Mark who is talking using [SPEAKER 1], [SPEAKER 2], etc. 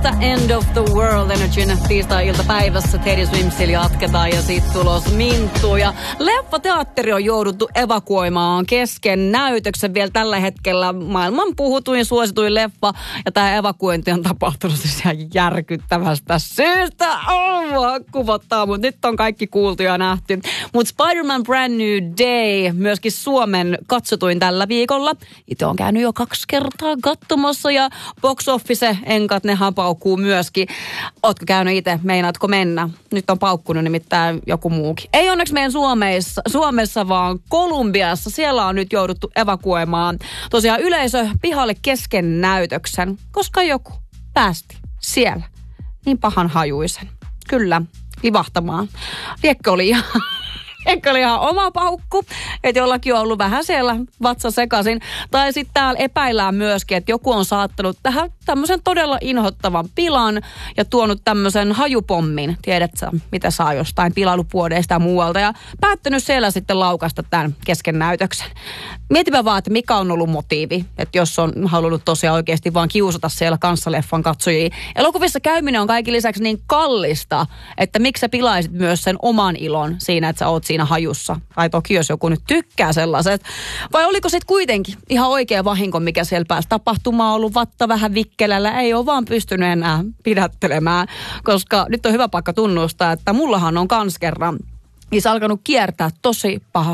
[SPEAKER 1] The End of the World Energyn tiistai-iltapäivässä. Teddy Swimsillä jatketaan ja sit tulos Minttu. Ja leffateatteri on jouduttu evakuoimaan kesken näytöksen vielä tällä hetkellä. Maailman puhutuin, suosituin leffa. Ja tää evakuointi on tapahtunut siis ihan järkyttävästä syystä. Kuvottaa, mutta nyt on kaikki kuultu ja nähty. Mutta Spider-Man Brand New Day myöskin Suomen katsotuin tällä viikolla. Itse on käynyt jo 2 kertaa katsomassa ja box office enkat ne paukkuu myöskin. Ootko käynyt itse? Meinaatko mennä? Nyt on paukkunut nimittäin joku muukin. Ei onneksi meidän Suomessa, vaan Kolumbiassa. Siellä on nyt jouduttu evakuoimaan tosiaan yleisö pihalle kesken näytöksen, koska joku päästi siellä niin pahan hajuisen. Kyllä, livahtamaan. Liekkö oli ihan oma paukku, että jollakin on ollut vähän siellä vatsa sekaisin. Tai sitten täällä epäillään myöskin, että joku on saattanut tähän tämmöisen todella inhottavan pilan ja tuonut tämmöisen hajupommin. Tiedätkö, mitä saa jostain pilailupuodeista ja muualta. Ja päättänyt siellä sitten laukasta tämän kesken näytöksen. Mietipä vaan, että mikä on ollut motiivi. Että jos on halunnut tosiaan oikeasti vaan kiusata siellä kanssaleffan katsojia. Elokuvissa käyminen on kaikki lisäksi niin kallista, että miksi sä pilaisit myös sen oman ilon siinä, että sä oot siinä hajussa. Tai toki jos joku nyt tykkää sellaiset. Vai oliko sitten kuitenkin ihan oikea vahinko, mikä siellä pääsi tapahtumaan, ollut vatta vähän vikkelällä. Ei ole vaan pystynyt enää pidättelemään, koska nyt on hyvä paikka tunnustaa, että mullahan on kans kerran alkanut kiertää tosi pahasti